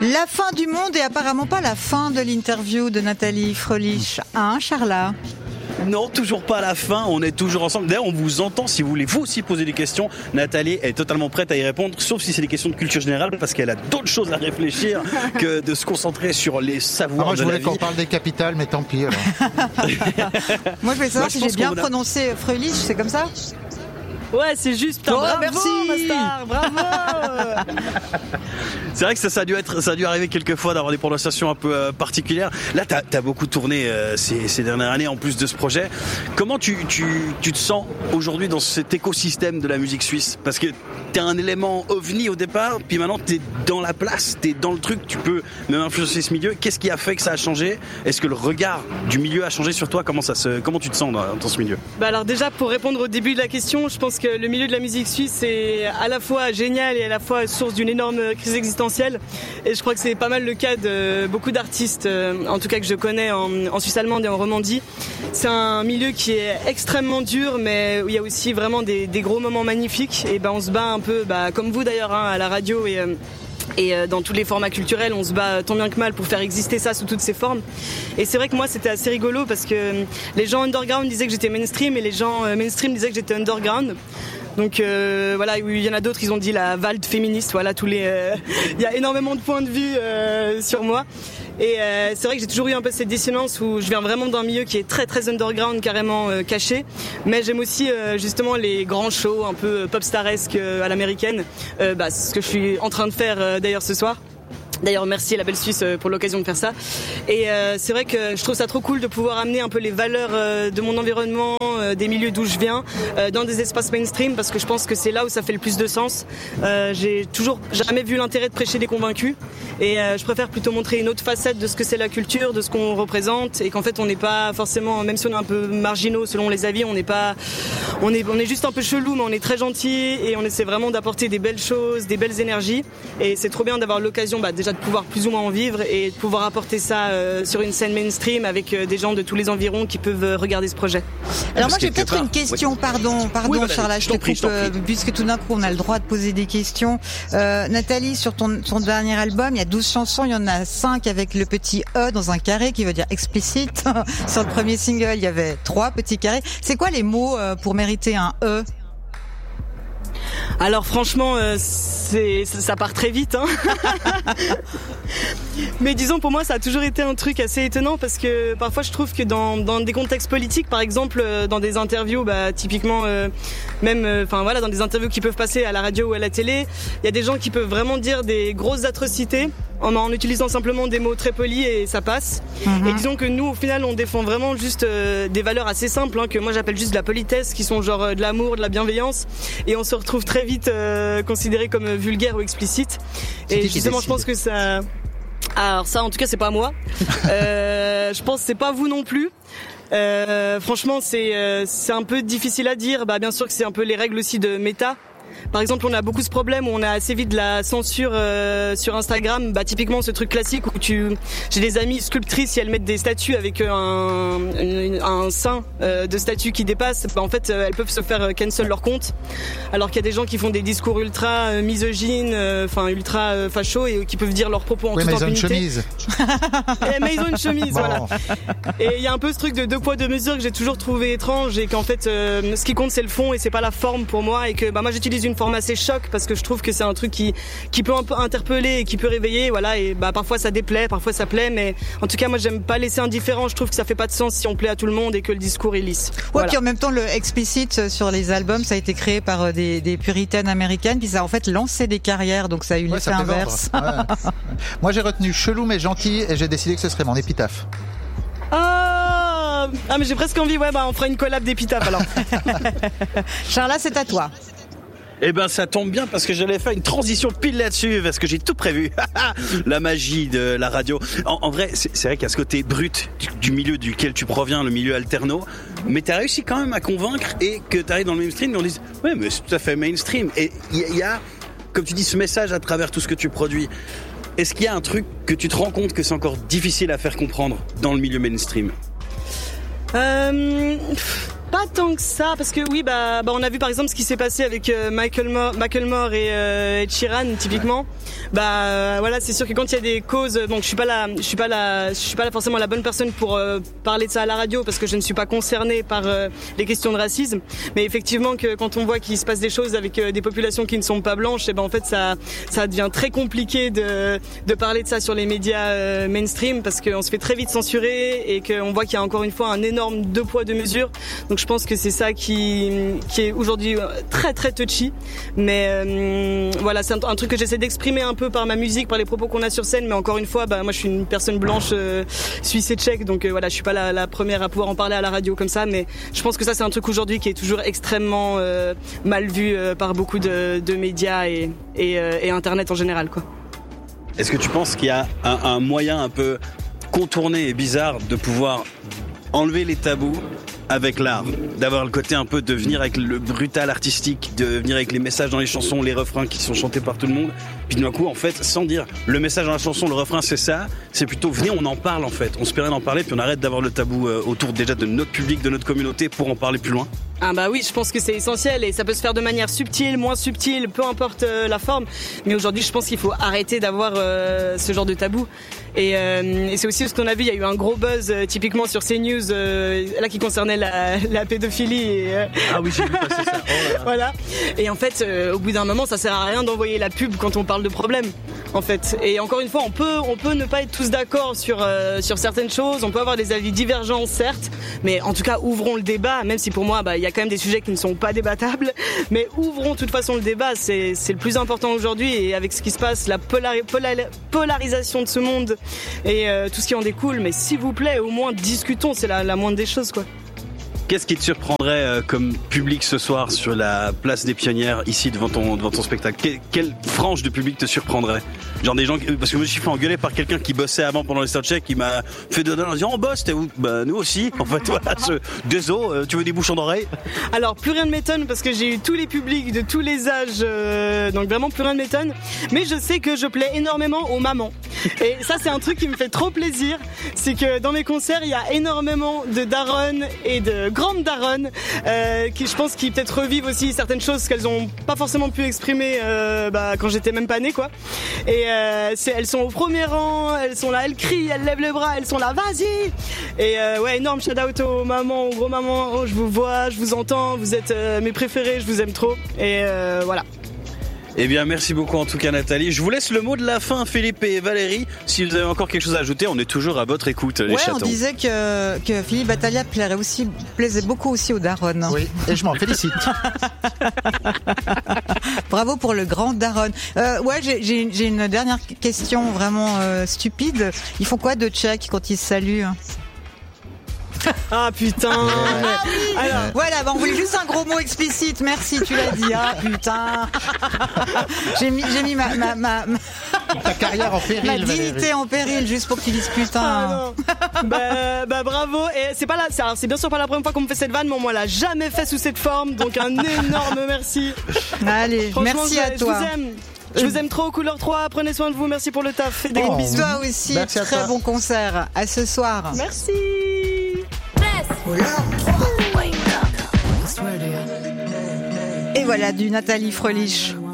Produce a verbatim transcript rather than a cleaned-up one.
La fin du monde et apparemment pas la fin de l'interview de Nathalie Fröhlich, hein, Charla? Non, toujours pas à la fin, on est toujours ensemble. D'ailleurs, on vous entend si vous voulez vous aussi poser des questions. Nathalie est totalement prête à y répondre, sauf si c'est des questions de culture générale, parce qu'elle a d'autres choses à réfléchir que de se concentrer sur les savoirs ah, moi, de la vie. Moi, je voulais qu'on parle des capitales, mais tant pis alors. Moi, je voulais savoir moi, je si j'ai bien a... prononcé Fröhlich, c'est comme ça? Ouais, c'est juste. Putain, oh, bravo, merci, ma star, bravo. C'est vrai que ça, ça a dû être, ça a dû arriver quelques fois d'avoir des prononciations un peu euh, particulières. Là, t'as, t'as beaucoup tourné euh, ces, ces dernières années en plus de ce projet. Comment tu, tu, tu te sens aujourd'hui dans cet écosystème de la musique suisse? Parce que t'es un élément ovni au départ, puis maintenant t'es dans la place, t'es dans le truc, tu peux même influencer ce milieu. Qu'est-ce qui a fait que ça a changé? Est-ce que le regard du milieu a changé sur toi? Comment ça se, comment tu te sens dans, dans ce milieu? Bah alors déjà, pour répondre au début de la question, je pense que le milieu de la musique suisse est à la fois génial et à la fois source d'une énorme crise existentielle. Et je crois que c'est pas mal le cas de beaucoup d'artistes, en tout cas que je connais en, en Suisse allemande et en Romandie. C'est un milieu qui est extrêmement dur, mais où il y a aussi vraiment des, des gros moments magnifiques. Et ben on se bat un peu, bah, comme vous d'ailleurs, hein, à la radio et... Euh, Et dans tous les formats culturels, on se bat tant bien que mal pour faire exister ça sous toutes ses formes. Et c'est vrai que moi, c'était assez rigolo parce que les gens underground disaient que j'étais mainstream et les gens mainstream disaient que j'étais underground. Donc euh, voilà, il y en a d'autres, ils ont dit la Wald féministe. Voilà, tous les, euh, il y a énormément de points de vue euh, sur moi. Et euh, c'est vrai que j'ai toujours eu un peu cette dissonance où je viens vraiment d'un milieu qui est très très underground, carrément euh, caché. Mais j'aime aussi euh, justement les grands shows un peu popstaresques euh, à l'américaine. Euh, bah, c'est ce que je suis en train de faire euh, d'ailleurs ce soir. D'ailleurs, merci à la Belle Suisse pour l'occasion de faire ça. Et euh, c'est vrai que je trouve ça trop cool de pouvoir amener un peu les valeurs euh, de mon environnement, euh, des milieux d'où je viens, euh, dans des espaces mainstream, parce que je pense que c'est là où ça fait le plus de sens. Euh, j'ai toujours jamais vu l'intérêt de prêcher des convaincus, et euh, je préfère plutôt montrer une autre facette de ce que c'est la culture, de ce qu'on représente, et qu'en fait on n'est pas forcément, même si on est un peu marginaux selon les avis, on n'est pas, on est, on est juste un peu chelou, mais on est très gentil, et on essaie vraiment d'apporter des belles choses, des belles énergies, et c'est trop bien d'avoir l'occasion, bah, déjà de pouvoir plus ou moins en vivre et de pouvoir apporter ça euh, sur une scène mainstream avec euh, des gens de tous les environs qui peuvent euh, regarder ce projet. Alors moi j'ai peut-être part, une question, oui. pardon, pardon oui, voilà, Charla, je te prie, coupe, euh, puisque tout d'un coup on a le droit de poser des questions. Euh, Nathalie, sur ton, ton dernier album, il y a douze chansons, il y en a cinq avec le petit E dans un carré qui veut dire explicite. Sur le premier single, il y avait trois petits carrés. C'est quoi les mots euh, pour mériter un E? Alors franchement, euh, c'est, ça part très vite, hein. Mais disons, pour moi, ça a toujours été un truc assez étonnant parce que parfois, je trouve que dans, dans des contextes politiques, par exemple, dans des interviews, bah, typiquement, euh, même, enfin euh, voilà, dans des interviews qui peuvent passer à la radio ou à la télé, il y a des gens qui peuvent vraiment dire des grosses atrocités en, en utilisant simplement des mots très polis et ça passe. Mm-hmm. Et disons que nous, au final, on défend vraiment juste euh, des valeurs assez simples, hein, que moi j'appelle juste de la politesse, qui sont genre euh, de l'amour, de la bienveillance, et on se retrouve très vite euh, considéré comme vulgaire ou explicite. C'est et justement, je pense que ça... Alors ça, en tout cas, c'est pas moi. euh, je pense que c'est pas vous non plus. Euh, franchement, c'est euh, c'est un peu difficile à dire. Bah, bien sûr que c'est un peu les règles aussi de méta. Par exemple, on a beaucoup ce problème où on a assez vite de la censure euh, sur Instagram. Bah, typiquement, ce truc classique où tu, j'ai des amies sculptrices et elles mettent des statues avec un, un, un sein euh, de statue qui dépasse. Bah, en fait, euh, elles peuvent se faire cancel leur compte. Alors qu'il y a des gens qui font des discours ultra euh, misogynes, enfin euh, ultra euh, fachos et qui peuvent dire leurs propos en oui, toute mais impunité. Ils ont une chemise. Et, mais ils ont une chemise, bon. Voilà. Et il y a un peu ce truc de deux poids deux mesures que j'ai toujours trouvé étrange et qu'en fait, euh, ce qui compte c'est le fond et c'est pas la forme pour moi et que bah moi j'utilise une forme assez choc parce que je trouve que c'est un truc qui qui peut un peu interpeller et qui peut réveiller, voilà, et bah parfois ça déplaît, parfois ça plaît, mais en tout cas moi j'aime pas laisser indifférent. Je trouve que ça fait pas de sens si on plaît à tout le monde et que le discours est lisse. Ouais, voilà. Puis en même temps le explicit sur les albums ça a été créé par des, des puritaines américaines puis ça a en fait lancé des carrières, donc ça a eu l'effet ouais, inverse. Ouais. Moi j'ai retenu chelou mais gentil et j'ai décidé que ce serait mon épitaphe. Ah, ah mais j'ai presque envie, ouais bah on fera une collab d'épitaphe alors. Charla, c'est à toi. Eh ben ça tombe bien parce que j'allais faire une transition pile là-dessus parce que j'ai tout prévu. La magie de la radio. En, en vrai, c'est, c'est vrai qu'il y a ce côté brut du, du milieu duquel tu proviens, le milieu alterno, mais t'as réussi quand même à convaincre et que t'arrives dans le mainstream et on dit ouais mais c'est tout à fait mainstream. Et il y, y a, comme tu dis, ce message à travers tout ce que tu produis. Est-ce qu'il y a un truc que tu te rends compte que c'est encore difficile à faire comprendre dans le milieu mainstream ? Euh... Pas tant que ça, parce que oui, bah, bah on a vu par exemple ce qui s'est passé avec euh, Michael Moore, Michael Moore et euh, Ed Sheeran typiquement. Bah voilà, c'est sûr que quand il y a des causes, donc je suis pas là, je suis pas là, je suis pas là forcément la bonne personne pour euh, parler de ça à la radio parce que je ne suis pas concernée par euh, les questions de racisme. Mais effectivement que quand on voit qu'il se passe des choses avec euh, des populations qui ne sont pas blanches, et ben en fait ça ça devient très compliqué de de parler de ça sur les médias euh, mainstream parce qu'on se fait très vite censurer et qu'on voit qu'il y a encore une fois un énorme deux poids deux mesures. Donc je pense que c'est ça qui qui est aujourd'hui très très touchy. Mais euh, voilà, c'est un, un truc que j'essaie d'exprimer un peu par ma musique, par les propos qu'on a sur scène, mais encore une fois, bah moi je suis une personne blanche euh, suisse et tchèque, donc euh, voilà, je suis pas la, la première à pouvoir en parler à la radio comme ça, mais je pense que ça c'est un truc aujourd'hui qui est toujours extrêmement euh, mal vu euh, par beaucoup de, de médias et, et, euh, et internet en général, quoi. Est-ce que tu penses qu'il y a un, un moyen un peu contourné et bizarre de pouvoir enlever les tabous avec l'art, d'avoir le côté un peu de venir avec le brutal artistique, de venir avec les messages dans les chansons, les refrains qui sont chantés par tout le monde, puis d'un coup en fait sans dire le message dans la chanson, le refrain c'est ça, c'est plutôt venez on en parle en fait, on se permet d'en parler puis on arrête d'avoir le tabou euh, autour déjà de notre public, de notre communauté pour en parler plus loin. Ah bah oui, je pense que c'est essentiel et ça peut se faire de manière subtile, moins subtile, peu importe euh, la forme. Mais aujourd'hui, je pense qu'il faut arrêter d'avoir euh, ce genre de tabou. Et, euh, et c'est aussi ce qu'on a vu, il y a eu un gros buzz euh, typiquement sur CNews, euh, là qui concernait la, la pédophilie. Et, euh... Ah oui, j'ai vu passer ça. Oh là là. Voilà. Et en fait, euh, au bout d'un moment, ça sert à rien d'envoyer la pub quand on parle de problèmes. En fait. Et encore une fois, on peut, on peut ne pas être tous d'accord sur, euh, sur certaines choses, on peut avoir des avis divergents, certes, mais en tout cas, ouvrons le débat, même si pour moi, bah, il y a quand même des sujets qui ne sont pas débattables, mais ouvrons de toute façon le débat, c'est, c'est le plus important aujourd'hui, et avec ce qui se passe, la polari- polari- polarisation de ce monde et euh, tout ce qui en découle, mais s'il vous plaît, au moins discutons, c'est la, la moindre des choses, quoi. Qu'est-ce qui te surprendrait euh, comme public ce soir sur la place des Pionnières, ici devant ton, devant ton spectacle? Quelle, quelle frange de public te surprendrait? Genre des gens, parce que moi je suis fait engueuler par quelqu'un qui bossait avant pendant les soundchecks, qui m'a fait de en disant on bosse, t'es où? Bah nous aussi, en fait voilà, ce, désolé, euh, tu veux des bouchons d'oreilles? Alors plus rien ne m'étonne parce que j'ai eu tous les publics de tous les âges, euh, donc vraiment plus rien ne m'étonne, mais je sais que je plais énormément aux mamans. Et ça c'est un truc qui me fait trop plaisir, c'est que dans mes concerts il y a énormément de daronnes et de grandes daronnes euh, qui je pense qui peut-être revivent aussi certaines choses qu'elles ont pas forcément pu exprimer euh, bah, quand j'étais même pas née, quoi. Et euh, c'est, elles sont au premier rang, elles sont là, elles crient, elles lèvent les bras, elles sont là, vas-y. Et euh, ouais, énorme shout out aux mamans, aux gros mamans, oh, je vous vois, je vous entends, vous êtes euh, mes préférés, je vous aime trop. Et euh, voilà. Eh bien, merci beaucoup en tout cas Nathalie. Je vous laisse le mot de la fin, Philippe et Valérie. Si vous avez encore quelque chose à ajouter, on est toujours à votre écoute, les ouais, chatons. On disait que, que Philippe Battaglia plairait aussi, plaisait beaucoup aussi aux daronnes. Oui, et je m'en félicite. Bravo pour le grand daron. Euh, ouais, j'ai, j'ai, j'ai une dernière question vraiment euh, stupide. Ils font quoi de tchèque quand ils se saluent? Ah putain. Ah oui. Alors voilà, bah on voulait juste un gros mot explicite. Merci, tu l'as dit. Ah putain. J'ai mis, j'ai mis ma, ma, ma, ma... ta carrière en péril. Ma dignité Valérie. en péril juste pour que tu dises putain. Ah, bah, bah bravo. Et c'est pas là, c'est, alors, c'est bien sûr pas la première fois qu'on me fait cette vanne, mais on l'a jamais fait sous cette forme. Donc un énorme merci. Allez, merci à je, toi. Je vous aime. Je vous aime trop, Couleur trois. Prenez soin de vous. Merci pour le taf. Des Oh, gros bisous. toi aussi. Merci à très toi. bon concert. À ce soir. Merci. Et voilà du Nathalie Frelich.